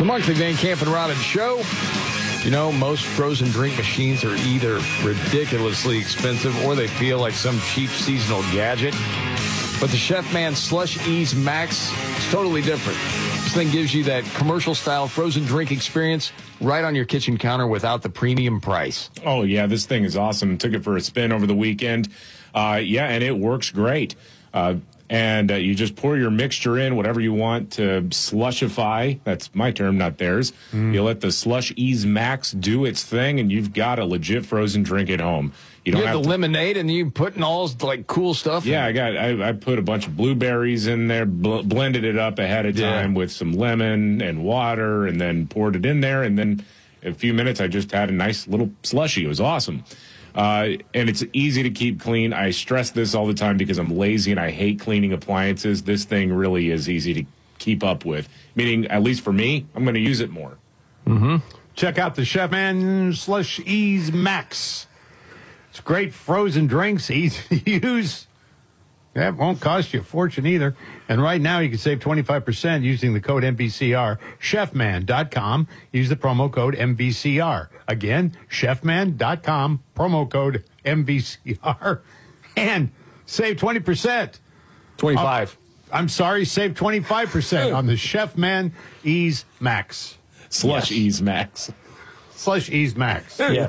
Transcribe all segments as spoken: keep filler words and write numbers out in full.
The Markley, Van Camp, and Robbins Show. You know, most frozen drink machines are either ridiculously expensive or they feel like some cheap seasonal gadget. But the Chefman Slush Ease Max is totally different. This thing gives you that commercial-style frozen drink experience right on your kitchen counter without the premium price. Oh, yeah, this thing is awesome. Took it for a spin over the weekend. Uh, yeah, and it works great. Uh, and uh, you just pour your mixture in, whatever you want to slushify. That's my term, not theirs. Mm. You let the Slush Ease Max do its thing, and you've got a legit frozen drink at home. You don't you have, have the to, lemonade, and you putting all like cool stuff. Yeah, in. I got. I, I put a bunch of blueberries in there, bl- blended it up ahead of time yeah. with some lemon and water, and then poured it in there. And then in a few minutes, I just had a nice little slushy. It was awesome. Uh, and it's easy to keep clean. I stress this all the time because I'm lazy and I hate cleaning appliances. This thing really is easy to keep up with. Meaning, at least for me, I'm going to use it more. Mm-hmm. Check out the Chefman Slush Ease Max. It's great frozen drinks, easy to use. That won't cost you a fortune either. And right now you can save twenty-five percent using the code M V C R. Chefman dot com. Use the promo code M V C R. Again, Chefman dot com, promo code M V C R. And save twenty percent. twenty-five. Uh, I'm sorry, save twenty-five percent on the Chefman Ease Max. Slush yes. Ease Max. Slush Ease Max. Yeah.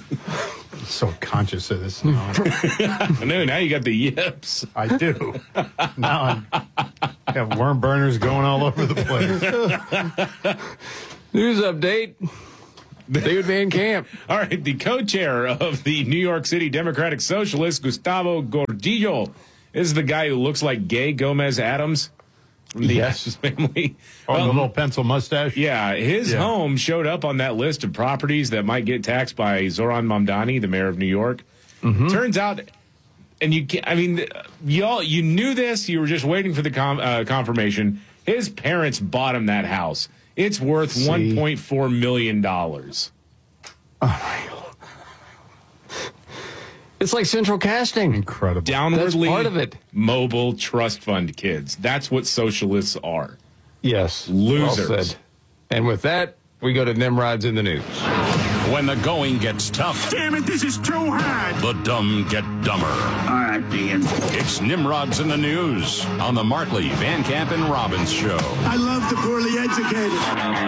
So conscious of this now. No, now you got the yips. I do. Now I have worm burners going all over the place. News update. David Van Camp. All right, the co-chair of the New York City Democratic Socialists, Gustavo Gordillo, is the guy who looks like gay Gomez Adams from the yes. Adams family. Oh, well, the little pencil mustache? Yeah, his yeah. home showed up on that list of properties that might get taxed by Zoran Mamdani, the mayor of New York. Mm-hmm. Turns out, and you can't, I mean, y'all, you knew this, you were just waiting for the com, uh, confirmation. His parents bought him that house. It's worth See? one point four million dollars. Oh, it's like central casting. Incredible. Downwardly That's part of it. Mobile trust fund kids. That's what socialists are. Yes. Losers. Well said. And with that, we go to Nimrod's in the news. When the going gets tough. Damn it, this is too hard. The dumb get dumber. All right, Dean. It's Nimrod's in the news on the Markley, Van Camp, and Robbins Show. I love the poorly educated.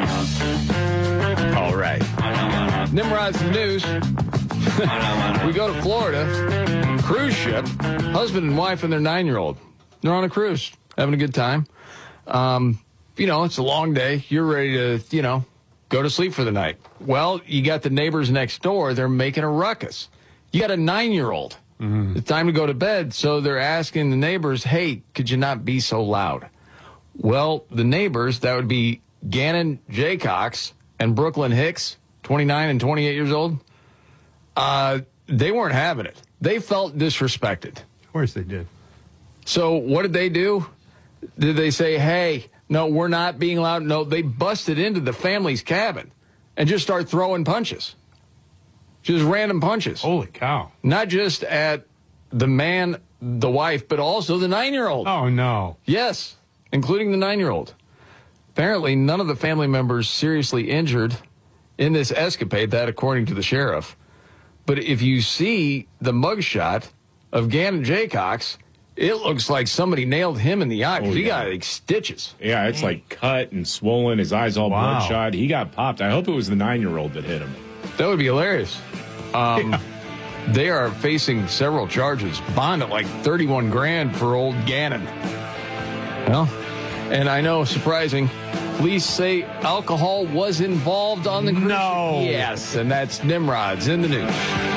All right. Nimrod's in the news. We go to Florida. Cruise ship. Husband and wife and their nine-year-old. They're on a cruise. Having a good time. Um, you know, it's a long day. You're ready to, you know, go to sleep for the night. Well, you got the neighbors next door. They're making a ruckus. You got a nine-year-old. Mm-hmm. It's time to go to bed, so they're asking the neighbors, hey, could you not be so loud? Well, the neighbors, that would be Gannon Jaycox and Brooklyn Hicks, twenty-nine and twenty-eight years old, uh, they weren't having it. They felt disrespected. Of course they did. So what did they do? Did they say, hey, no, we're not being loud? No, they busted into the family's cabin and just start throwing punches. Just random punches. Holy cow. Not just at the man, the wife, but also the nine-year-old. Oh, no. Yes, including the nine-year-old. Apparently, none of the family members seriously injured in this escapade, that according to the sheriff. But if you see the mugshot of Gannon Jaycox, it looks like somebody nailed him in the eye. Oh, he yeah. got like stitches. Yeah, it's like cut and swollen. His eyes all wow. bloodshot. He got popped. I hope it was the nine-year-old that hit him. That would be hilarious. Um, yeah. They are facing several charges. Bond at like thirty-one grand for old Gannon. Well, and I know, surprising, police say alcohol was involved on the cruise. No. Yes, and that's Nimrod's in the news.